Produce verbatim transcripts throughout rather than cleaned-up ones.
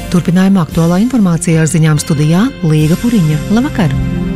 Turpinājumā aktuālā informācija ar ziņām studijā Līga Puriņa. Labvakar!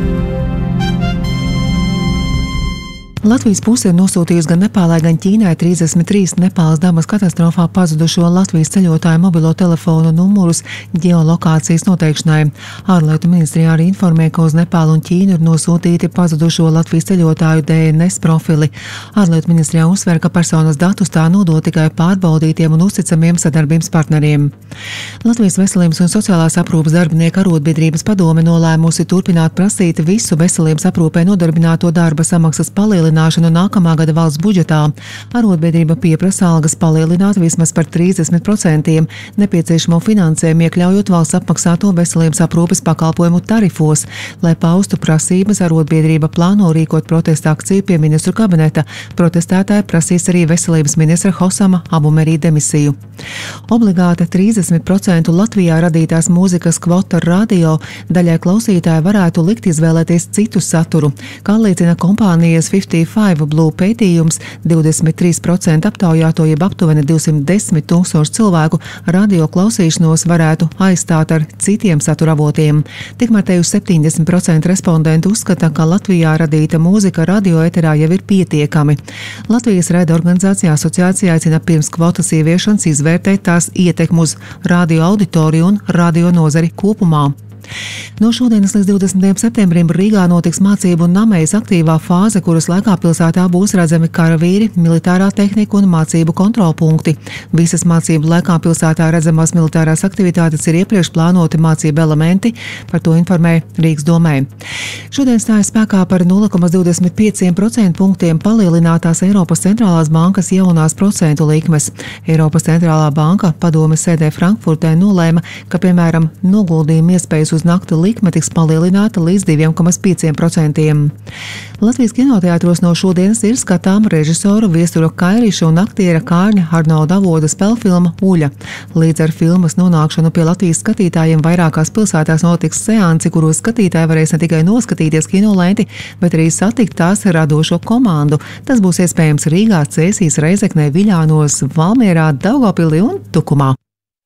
Latvijas puse ir nosūtījusi gan Nepālai, gan Ķīnai trīsdesmit trīs Nepāles dabas katastrofā pazudušo Latvijas ceļotāju mobilo telefonu numurus ģeolokācijas noteikšanai. Ārlietu ministrijā arī informē, ka uz Nepālu un Ķīnu ir nosūtīti pazudušo Latvijas ceļotāju D N S profili. Ārlietu ministrijā uzsver, ka personas datus tā nodot tikai pārbaudītiem un uzticamiem sadarbības partneriem. Latvijas veselības un sociālās aprūpes darbinieku arotbiedrības padome nolēmusi turpināt prasīt visu veselības aprūpē nodarbināto darba samaksas palielināšanu nākamā gada valsts budžetā. Arotbiedrība pieprasa algas palielināt vismaz par trīsdesmit procentiem, nepieciešamo finansējumu iekļaujot valsts apmaksāto veselības aprūpes pakalpojumu tarifos. Lai paustu prasības, arotbiedrība plāno rīkot protesta akciju pie ministru kabineta. Protestētāji prasīs arī veselības ministra Hosama Abumerī demisiju. Obligāta trīsdesmit procentu Latvijā radītās mūzikas kvota radio daļai klausītāji varētu likt izvēlēties citu saturu. Kā liecina kompānijas piecdesmit pieci Blue pētījums, divdesmit trīs procenti aptaujāto jeb aptuveni divsimt desmit tūkstoši cilvēku radio klausīšanos varētu aizstāt ar citiem satura avotiem. Tikmēr te uz septiņdesmit procenti respondentu uzskata, ka Latvijā radīta mūzika radio eterā jau ir pietiekami. Latvijas raida organizācija asociācija aicina pirms kvotas ieviešanas izvērtēt tās ietekmu uz radio auditoriju un radio nozari kopumā. No šodienas līdz divdesmitajam septembrim Rīgā notiks mācību un namejas aktīvā fāze, kuras laikā pilsētā būs redzami karavīri, militārā tehnika un mācību kontrolpunkti. Visas mācību laikā pilsētā redzamās militārās aktivitātes ir iepriekš plānoti mācību elementi, par to informē Rīgas domē. Šodien stājas spēkā par nulle komats divdesmit pieciem procentu punktiem palielinātās Eiropas centrālās bankas jaunās procentu likmes. Eiropas centrālā banka padomes sēdē Frankfurtē nolēma, ka, piemēram, noguldījuma iespējas uz nakti likme tiks palielināta līdz diviem komats pieciem procentiem. Latvijas kinoteātros no šodienas ir skatām režisora Viestura Kairiša un aktiera Kārņa Arnolda Avoda spēlfilma Uļa. Līdz ar filmas nonākšanu pie Latvijas skatītājiem vairākās pilsētās notiks seansi, kuros skatītāji varēs ne tikai noskatīties kinolenti, bet arī satikt tās radošo komandu. Tas būs iespējams Rīgā, Cēsīs, Reizeknē, Viļānos, Valmierā, Daugavpilī un Tukumā.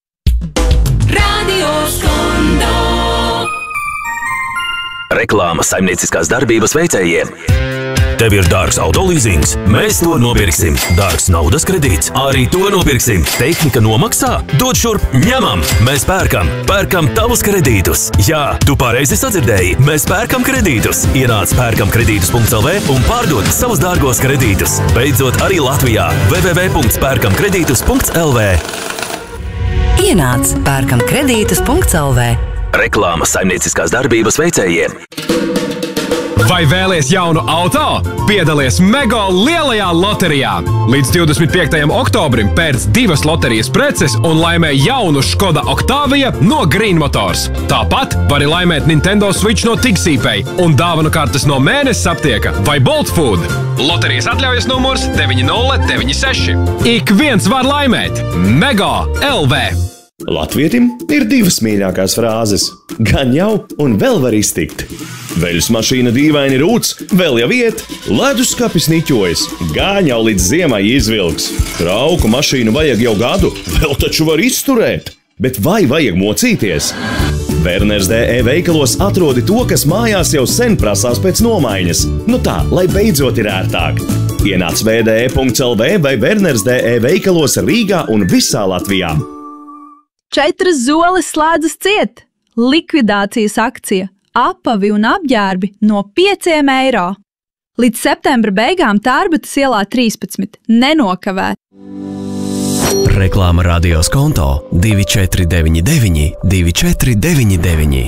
Reklāma saimnieciskās darbības veicējiem. Tev ir dārgs autolīzings? Mēs to nopirksim. Dārgs naudas kredīts? Arī to nopirksim. Tehnika nomaksā? Dod šurp, ņemam! Mēs pērkam. Pērkam tavus kredītus. Jā, tu pareizi sadzirdēji. Mēs pērkam kredītus. Ienāc pērkam kredītus punkts L V un pārdod savus dārgos kredītus. Beidzot arī Latvijā. w w w punkts pērkam kredītus punkts L V. Ienāc pērkam kredītus punkts L V. Reklāma saimnieciskās darbības veicējiem. Vai vēlies jaunu auto? Piedalies Mego lielajā loterijā! Līdz divdesmit piektajam oktobrim pērc divas loterijas preces un laimē jaunu Škoda Octavia no Green Motors. Tāpat vari laimēt Nintendo Switch no Tigsīpei un dāvanu kartes no Mēnesis aptieka vai Bolt Food. Loterijas atļaujas numurs deviņi nulle deviņi seši. Ik viens var laimēt! Mego L V. Latvietim ir divas mīļākās frāzes – gan jau un vēl var iztikt. Veļus mašīna dīvaini rūc, vēl jau iet, leduskapis niķojas, gan jau līdz ziemai izvilks. Trauku mašīnu vajag jau gadu, vēl taču var izturēt. Bet vai vajag mocīties? Werners D E veikalos atrodi to, kas mājās jau sen prasās pēc nomaiņas. Nu tā, lai beidzot ir ērtāk. Ienāc v d e punkts L V vai Werners D E veikalos Rīgā un visā Latvijā. Četras zoles slēdzas ciet! Likvidācijas akcija, apavi un apģērbi no pieciem eiro. Līdz septembra beigām Tārbatas ielā trīspadsmit. Nenokavēt! Reklāma radio skonto divi četri deviņi deviņi divi četri deviņi deviņi.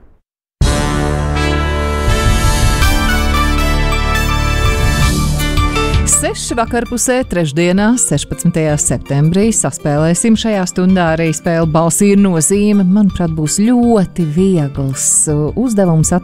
Seši vakarpusē trešdienā, sešpadsmitajā septembrī, saspēlēsim šajā stundā arī spēli Balsī ir nozīme. Manuprāt, būs ļoti viegls uzdevums